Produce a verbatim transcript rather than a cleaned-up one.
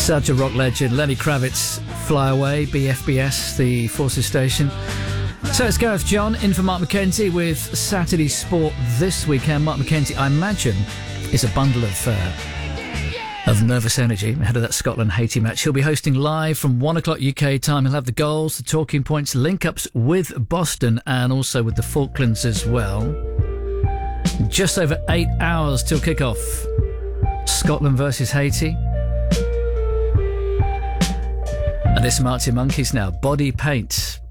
Such a rock legend. Lenny Kravitz, Fly Away, B F B S, the Forces station. So it's Gareth John in for Mark McKenzie with Saturday Sport this weekend. Mark McKenzie, I imagine, is a bundle of uh, of nervous energy ahead of that Scotland-Haiti match. He'll be hosting live from one o'clock U K time. He'll have the goals, the talking points, link-ups with Boston and also with the Falklands as well. Just over eight hours till kick-off. Scotland versus Haiti. And this Marty Monkeys now. Body Paint.